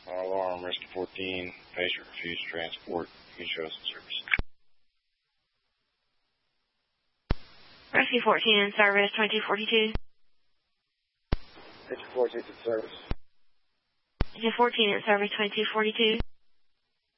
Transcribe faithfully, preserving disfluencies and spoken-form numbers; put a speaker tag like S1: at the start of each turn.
S1: Alarm, Rescue fourteen, patient refused transport. Can you show us in service?
S2: Rescue fourteen in service, twenty-two forty-two.
S1: Patient fourteen in service.
S2: Patient fourteen in service, twenty-two forty-two.